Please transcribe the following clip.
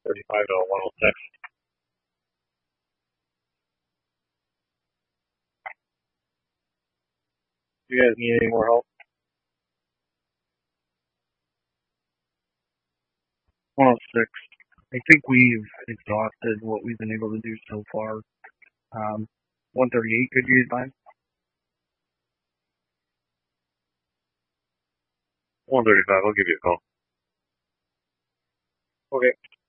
35 to 106. You guys need any more help? 106. I think we've exhausted what we've been able to do so far. 138, could you advise? 135, I'll give you a call. Okay.